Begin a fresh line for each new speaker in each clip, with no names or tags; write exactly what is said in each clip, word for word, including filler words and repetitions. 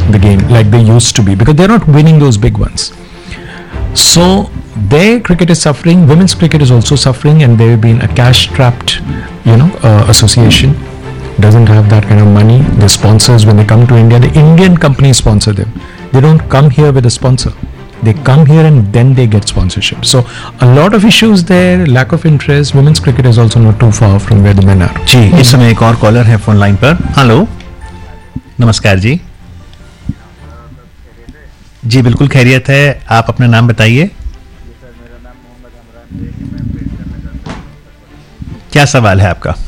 the game like they used to be because they're not winning those big ones. So their cricket is suffering, women's cricket is also suffering, and they've been a cash-strapped, you know, uh, association. Doesn't have that kind of money. The sponsors, when they come to India, the Indian companies sponsor them. They don't come here with a sponsor. They come here and then they get sponsorship. So a lot of issues there, lack of interest. Women's cricket is also not too far from where the men are.
जी, इस समय एक और collar है phone line पर. Hello, नमस्कार जी. जी बिल्कुल खैरियत है. आप अपना नाम बताइए. क्या सवाल है आपका?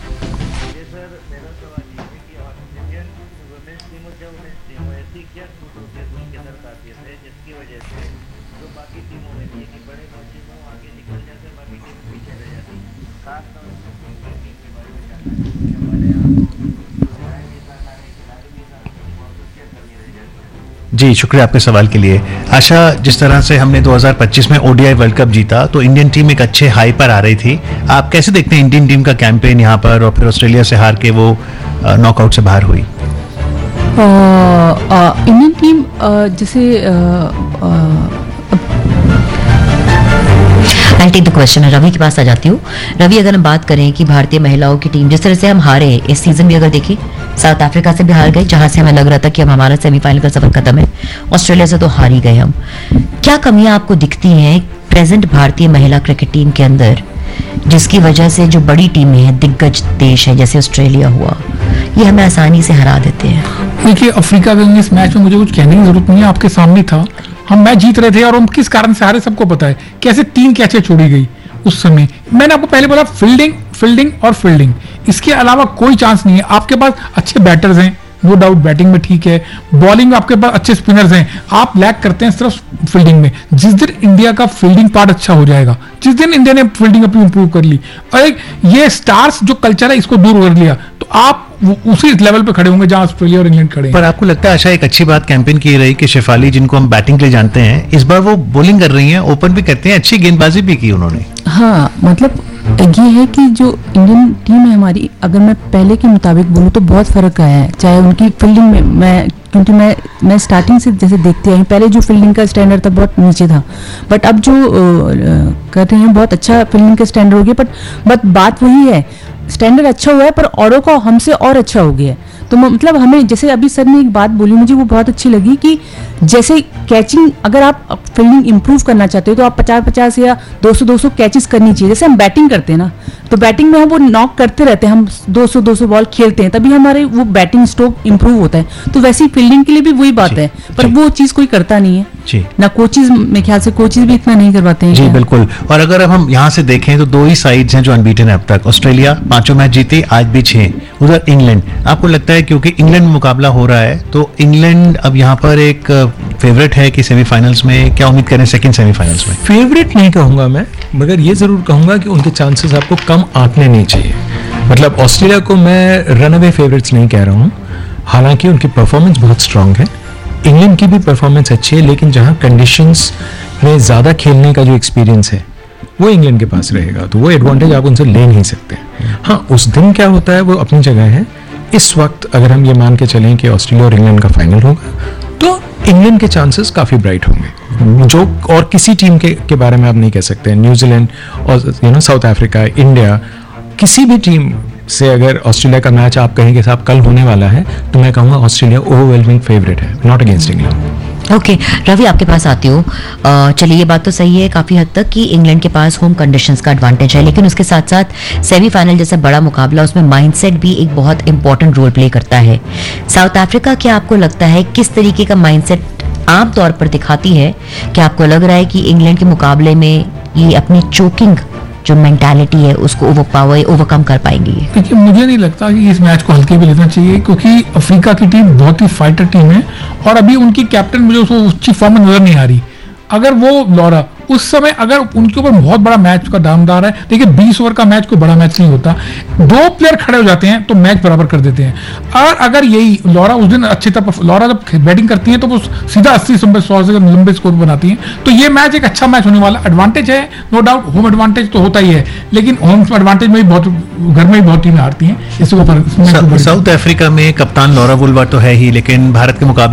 जी शुक्रिया आपके सवाल के लिए. आशा, जिस तरह से हमने दो हज़ार पच्चीस में ओडीआई वर्ल्ड कप जीता तो इंडियन टीम एक अच्छे हाई पर आ रही थी. आप कैसे देखते हैं इंडियन टीम का कैंपेन यहाँ पर, और फिर ऑस्ट्रेलिया से हार के वो नॉकआउट से बाहर हुई?
इंडियन टीम जैसे
I take the question. Ravi के पास आ जाती हूँ. रवि, अगर हम बात करें कि भारतीय महिलाओं की टीम जिस तरह से हम हारे इस सीजन भी, अगर देखें साउथ अफ्रीका से भी हार गए, जहां से हमें लग रहा था कि अब हमारा सेमीफाइनल का सफर खत्म है. ऑस्ट्रेलिया से तो हार ही गए हम. क्या कमियां आपको दिखती हैं प्रेजेंट भारतीय महिला क्रिकेट टीम के अंदर, जिसकी वजह से जो बड़ी टीमें हैं, दिग्गज देश है जैसे ऑस्ट्रेलिया हुआ, ये हमें आसानी से हरा देते हैं?
देखिए, अफ्रीका के इस मैच में मुझे कुछ कहने की जरूरत नहीं है, आपके सामने था. हम मैच जीत रहे थे और हम किस कारण से हारे सबको पता है. कैसे तीन कैचें छोड़ी गई उस समय. मैंने आपको पहले बोला फील्डिंग फील्डिंग और फील्डिंग, इसके अलावा कोई चांस नहीं है. आपके पास अच्छे बैटर्स हैं, नो डाउट बैटिंग में ठीक है, बॉलिंग में आपके पास अच्छे स्पिनर्स हैं, आप लैक करते हैं सिर्फ फील्डिंग में. जिस दिन इंडिया का फील्डिंग पार्ट अच्छा हो जाएगा, जिस दिन इंडिया ने फील्डिंग अपनी इंप्रूव कर ली और एक ये स्टार्स जो कल्चर है इसको दूर कर लिया, तो आप उसी लेवल पे खड़े होंगे जहां ऑस्ट्रेलिया और इंग्लैंड खड़े हैं.
पर आपको लगता है आशा, एक अच्छी बात कैंपेन की रही कि शेफाली, जिनको हम बैटिंग के लिए जानते हैं, इस बार वो बॉलिंग कर रही हैं, ओपन भी करते हैं, अच्छी गेंदबाजी भी की उन्होंने.
हाँ, मतलब ये है कि जो इंडियन टीम है हमारी, अगर मैं पहले के मुताबिक बोलूँ तो बहुत फर्क आया है. चाहे उनकी फील्डिंग में, मैं क्योंकि मैं मैं स्टार्टिंग से जैसे देखती आई, पहले जो फील्डिंग का स्टैंडर्ड था बहुत नीचे था, बट अब जो कर रहे हैं बहुत अच्छा फील्डिंग का स्टैंडर्ड हो गया. बट बट बात वही है, स्टैंडर्ड अच्छा हुआ है पर औरों का हमसे और अच्छा हो गया है. तो मतलब हमें, जैसे अभी सर ने एक बात बोली मुझे वो बहुत अच्छी लगी कि जैसे कैचिंग, अगर आप फील्डिंग इंप्रूव करना चाहते हो तो आप पचास पचास या दो सौ दो सौ कैचेस करनी चाहिए. जैसे हम बैटिंग करते हैं ना, तो बैटिंग में हम वो नॉक करते रहते हैं, हम दो सौ दो सौ बॉल खेलते हैं, तभी हमारे वो बैटिंग स्ट्रोक इंप्रूव होता है. तो वैसे ही फील्डिंग के लिए भी वही बात है, पर वो चीज कोई करता नहीं है
जी.
ना कोचेज, मेरे ख्याल से कोचेज भी इतना नहीं करवाते हैं
जी. बिल्कुल. और अगर अब हम यहाँ से देखें तो दो ही साइड्स हैं जो अनबीटन है अब तक. ऑस्ट्रेलिया पांचों मैच जीती, आज भी छह. उधर इंग्लैंड. आपको लगता है क्योंकि इंग्लैंड में मुकाबला हो रहा है तो इंग्लैंड अब यहाँ पर एक फेवरेट है कि सेमीफाइनल्स में, क्या उम्मीद करें सेकंड सेमीफाइनल्स में?
फेवरेट नहीं कहूंगा मैं, मगर ये जरूर कहूंगा कि उनके चांसेस आपको कम आंकने नहीं चाहिए. मतलब ऑस्ट्रेलिया को मैं रनअवे फेवरेट्स नहीं कह रहा हूँ, हालांकि उनकी परफॉर्मेंस बहुत स्ट्रांग है. इंग्लैंड की भी परफॉर्मेंस अच्छी है, लेकिन जहां कंडीशंस में ज्यादा खेलने का जो एक्सपीरियंस है वो इंग्लैंड के पास रहेगा, तो वो एडवांटेज आप उनसे ले नहीं सकते. हाँ, उस दिन क्या होता है वो अपनी जगह है. इस वक्त अगर हम ये मान के चलें कि ऑस्ट्रेलिया और इंग्लैंड का फाइनल होगा तो इंग्लैंड के चांसेस काफी ब्राइट होंगे, जो और किसी टीम के, के बारे में आप नहीं कह सकते. न्यूजीलैंड और you know south Africa, India, किसी भी टीम से अगर ऑस्ट्रेलिया का मैच आप कहेंगे साहब कल होने वाला है, तो मैं कहूंगा ऑस्ट्रेलिया ओवरवेलमिंग फेवरेट है, not against England.
Okay okay, Ravi आपके पास आती हूँ. चलिए, ये बात तो सही है काफ़ी हद तक कि इंग्लैंड के पास होम कंडीशंस का एडवांटेज है, लेकिन उसके साथ साथ सेमीफाइनल जैसा बड़ा मुकाबला, उसमें माइंडसेट भी एक बहुत इंपॉर्टेंट रोल प्ले करता है. साउथ अफ्रीका, क्या आपको लगता है किस तरीके का माइंडसेट आमतौर पर दिखाती है? क्या आपको लग रहा है कि इंग्लैंड के मुकाबले में ये अपनी चोकिंग जो मेंटालिटी है उसको ओवर पावर ओवरकम कर पाएंगी?
देखिए, मुझे नहीं लगता कि इस मैच को हल्के में लेना चाहिए, क्योंकि अफ्रीका की टीम बहुत ही फाइटर टीम है और अभी उनकी कैप्टन मुझे उसको अच्छी फॉर्म में नजर नहीं आ रही. अगर वो लॉरा उस समय अगर उनके ऊपर बहुत बड़ा मैच का दामदार है, देखिए बीस ओवर का मैच कोई बड़ा मैच नहीं होता, दो प्लेयर खड़े हो जाते हैं तो मैच बराबर कर देते हैं. और अगर यही लॉरा उस दिन अच्छी तरह, लॉरा जब बैटिंग करती है तो वो सीधा अस्सी सौ से लंबे स्कोर बनाती है, तो ये मैच एक अच्छा मैच होने वाला. एडवांटेज है नो डाउट, होम एडवांटेज तो होता ही है, लेकिन होम एडवांटेज में भी बहुत, घर में भी बहुत टीमें हारती हैं. इसको
साउथ अफ्रीका में कप्तान लॉरा वुलवर्थ तो है ही, लेकिन भारत के मुकाबले